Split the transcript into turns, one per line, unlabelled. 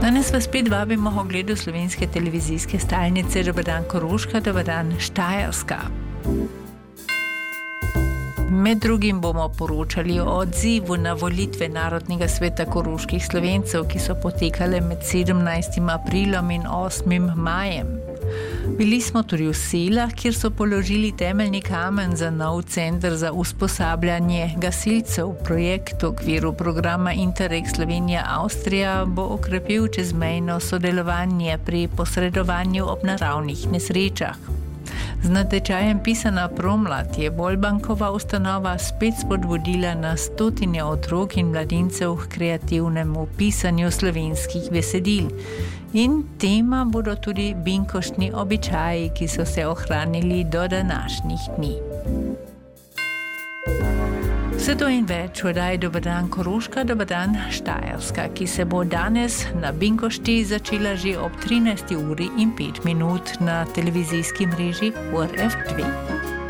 Danes vas spet vabimo k ogledu slovenske televizijske stalnice. Dober dan Koroška, dober dan Štajerska. Med drugim bomo poročali o odzivu na volitve Narodnega sveta koroških Slovencev, ki so potekale med 17. aprilom in 8. majem. Bili smo tudi v Selah, kjer so položili temeljni kamen za nov center za usposabljanje gasilcev. Projekt v okviru programa Interreg Slovenija-Avstrija bo okrepil čezmejno sodelovanje pri posredovanju ob naravnih nesrečah. Z natečajem Pisana promlad je Bolbankova ustanova spet spodbudila na stotine otrok in mladincev k kreativnemu pisanju slovenskih besedil. In tema bodo tudi binkoštni običaji, ki so se ohranili do današnjih dni. Vse to in več v oddaji Dober dan Koroška, dober dan Štajerska, ki se bo danes na binkošti začela že ob 13:05 na televizijski mreži ORF2.